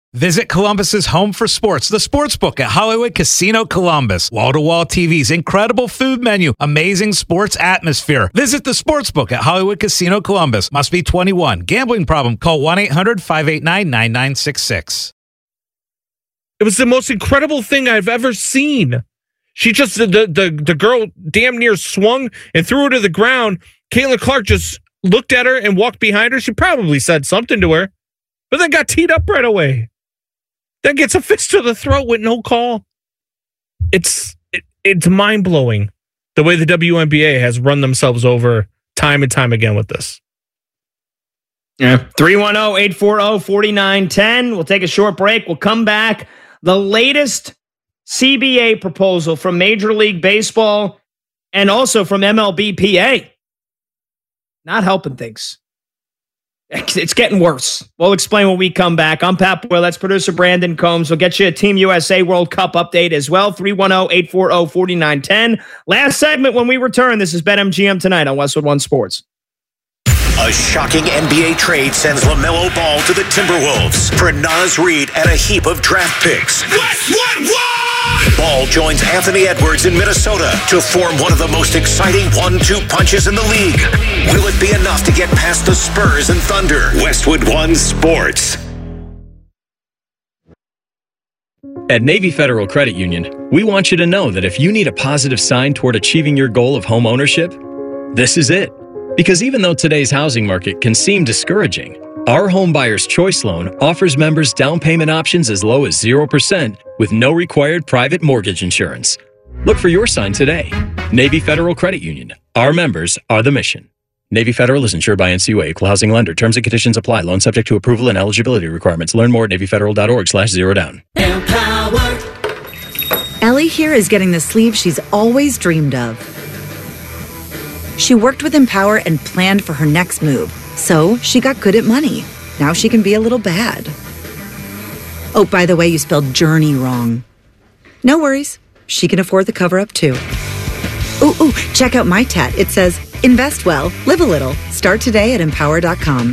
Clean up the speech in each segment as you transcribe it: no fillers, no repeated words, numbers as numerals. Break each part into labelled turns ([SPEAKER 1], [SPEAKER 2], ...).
[SPEAKER 1] Visit Columbus's home for sports, the Sportsbook at Hollywood Casino Columbus. Wall-to-wall TVs, incredible food menu, amazing sports atmosphere. Visit the Sportsbook at Hollywood Casino Columbus. Must be 21. Gambling problem? Call 1-800-589-9966.
[SPEAKER 2] It was the most incredible thing I've ever seen. She just, the girl damn near swung and threw her to the ground. Caitlin Clark just looked at her and walked behind her. She probably said something to her, but then got teed up right away. Then gets a fist to the throat with no call. It's mind-blowing the way the WNBA has run themselves over time and time again with this.
[SPEAKER 3] Yeah. 310-840-4910. We'll take a short break. We'll come back. The latest CBA proposal from Major League Baseball and also from MLBPA. Not helping things. It's getting worse. We'll explain when we come back. I'm Pat Boyle. That's producer Brandon Combs. We'll get you a Team USA World Cup update as well. 310-840-4910. Last segment when we return. This is BetMGM tonight on Westwood One Sports.
[SPEAKER 4] A shocking NBA trade sends LaMelo Ball to the Timberwolves for Naz Reid and a heap of draft picks. Westwood One! Ball joins Anthony Edwards in Minnesota to form one of the most exciting 1-2 punches in the league. Will it be enough to get past the Spurs and Thunder? Westwood One Sports.
[SPEAKER 5] At Navy Federal Credit Union, we want you to know that if you need a positive sign toward achieving your goal of home ownership, this is it. Because even though today's housing market can seem discouraging, our Home Buyer's Choice Loan offers members down payment options as low as 0% with no required private mortgage insurance. Look for your sign today. Navy Federal Credit Union. Our members are the mission. Navy Federal is insured by NCUA, Equal Housing Lender. Terms and conditions apply. Loan subject to approval and eligibility requirements. Learn more at NavyFederal.org/zerodown.
[SPEAKER 6] Empower. Ellie here is getting the sleeve she's always dreamed of. She worked with Empower and planned for her next move. So she got good at money. Now she can be a little bad. Oh, by the way, you spelled journey wrong. No worries. She can afford the cover-up too. Ooh, check out my tat. It says, invest well, live a little. Start today at Empower.com.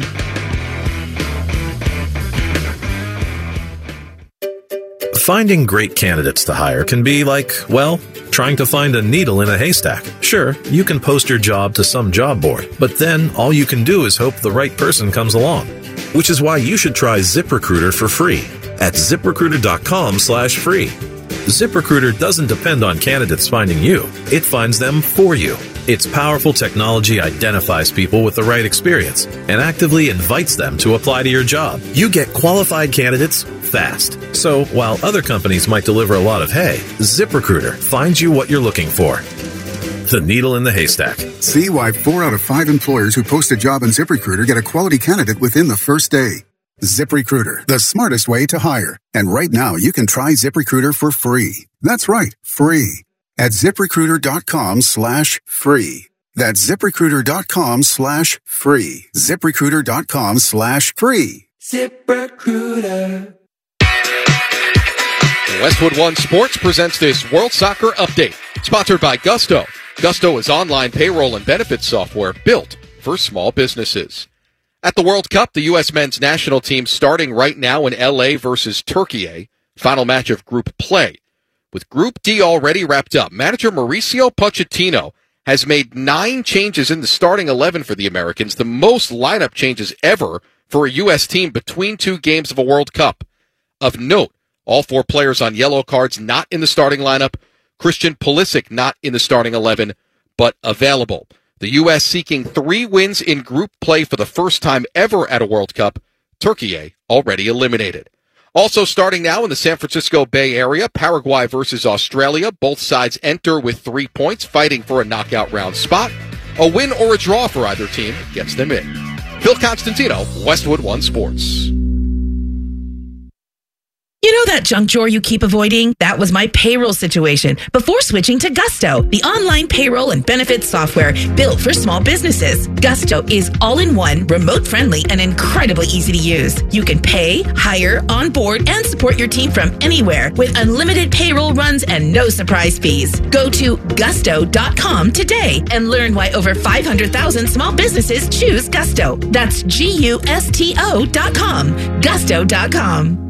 [SPEAKER 7] Finding great candidates to hire can be like, well, trying to find a needle in a haystack. Sure, you can post your job to some job board, but then all you can do is hope the right person comes along. Which is why you should try ZipRecruiter for free at ZipRecruiter.com/free. ZipRecruiter doesn't depend on candidates finding you. It finds them for you. Its powerful technology identifies people with the right experience and actively invites them to apply to your job. You get qualified candidates fast. So while other companies might deliver a lot of hay, ZipRecruiter finds you what you're looking for. The needle in the haystack.
[SPEAKER 8] See why 4 out of 5 employers who post a job on ZipRecruiter get a quality candidate within the first day. ZipRecruiter, the smartest way to hire. And right now, you can try ZipRecruiter for free. That's right, free. At ZipRecruiter.com/free. That's ZipRecruiter.com/free. ZipRecruiter.com/free.
[SPEAKER 9] ZipRecruiter.
[SPEAKER 10] Westwood One Sports presents this World Soccer Update, sponsored by Gusto. Gusto is online payroll and benefits software built for small businesses. At the World Cup, the U.S. men's national team starting right now in L.A. versus Turkey, final match of group play. With Group D already wrapped up, manager Mauricio Pochettino has made 9 changes in the starting 11 for the Americans, the most lineup changes ever for a U.S. team between 2 games of a World Cup. Of note, all 4 players on yellow cards not in the starting lineup. Christian Pulisic not in the starting 11, but available. The U.S. seeking 3 wins in group play for the first time ever at a World Cup. Turkey already eliminated. Also starting now in the San Francisco Bay Area, Paraguay versus Australia. Both sides enter with 3 points, fighting for a knockout round spot. A win or a draw for either team gets them in. Phil Constantino, Westwood One Sports.
[SPEAKER 11] You know that junk drawer you keep avoiding? That was my payroll situation before switching to Gusto, the online payroll and benefits software built for small businesses. Gusto is all-in-one, remote-friendly, and incredibly easy to use. You can pay, hire, onboard, and support your team from anywhere with unlimited payroll runs and no surprise fees. Go to gusto.com today and learn why over 500,000 small businesses choose Gusto. That's Gusto.com. Gusto.com.